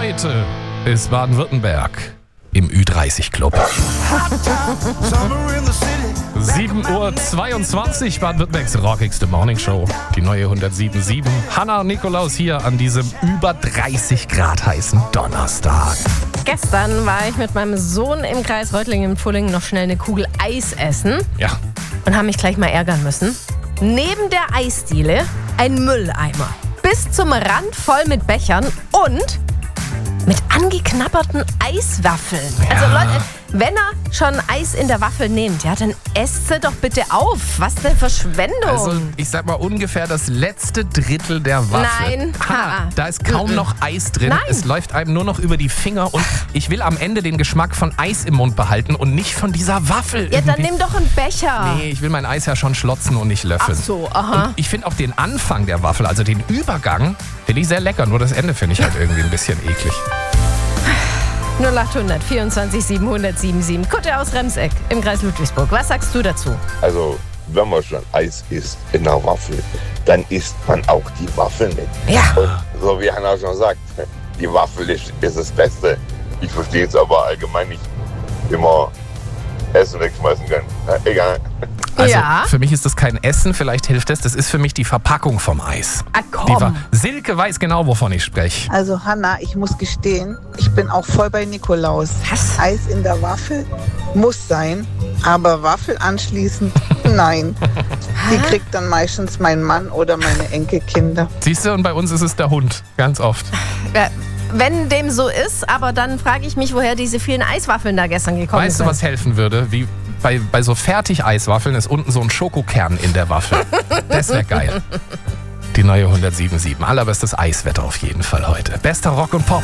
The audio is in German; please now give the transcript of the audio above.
Heute ist Baden-Württemberg im Ü30-Club. 7:22 Uhr, Baden-Württembergs rockigste Morningshow. Die neue 107.7. Hanna und Nikolaus hier an diesem über 30 Grad heißen Donnerstag. Gestern war ich mit meinem Sohn im Kreis Reutlingen im Pfullingen noch schnell eine Kugel Eis essen Ja. und haben mich gleich mal ärgern müssen. Neben der Eisdiele ein Mülleimer. Bis zum Rand voll mit Bechern und mit angeknabberten Eiswaffeln. Also Leute, wenn er schon Eis in der Waffel nehmt, ja, dann esst sie doch bitte auf. Was denn Verschwendung? Also ich sag mal ungefähr das letzte Drittel der Waffel. Nein. Hanna, da ist kaum noch Eis drin. Nein. Es läuft einem nur noch über die Finger und ich will am Ende den Geschmack von Eis im Mund behalten und nicht von dieser Waffel. Ja, dann irgendwie. nimm doch einen Becher. Nee, ich will mein Eis ja schon schlotzen und nicht löffeln. Ach so, aha. Und ich finde auch den Anfang der Waffel, also den Übergang, finde ich sehr lecker. Nur das Ende finde ich halt irgendwie ein bisschen eklig. 0800 24 777. Kutte aus Remseck im Kreis Ludwigsburg. Was sagst du dazu? Also, wenn man schon Eis isst in einer Waffel, dann isst man auch die Waffel mit. Ja. Und so wie Hanna schon sagt, die Waffel ist das Beste. Ich verstehe es aber allgemein nicht, immer Essen wegschmeißen können. Egal. Also Ja. für mich ist das kein Essen, vielleicht hilft es. Das ist für mich die Verpackung vom Eis. Ah, komm. Silke weiß genau, wovon ich spreche. Also Hanna, ich muss gestehen, ich bin auch voll bei Nikolaus. Was? Eis in der Waffel muss sein, aber Waffel anschließend, nein. Die kriegt dann meistens mein Mann oder meine Enkelkinder. Siehst du, und bei uns ist es der Hund, ganz oft. Wenn dem so ist, aber dann frage ich mich, woher diese vielen Eiswaffeln da gestern gekommen Weißt sind. du, was helfen würde? Wie bei so Fertig-Eiswaffeln ist unten so ein Schokokern in der Waffel. Das wäre geil. Die neue 107.7. Allerbestes Eiswetter auf jeden Fall heute. Bester Rock und Pop.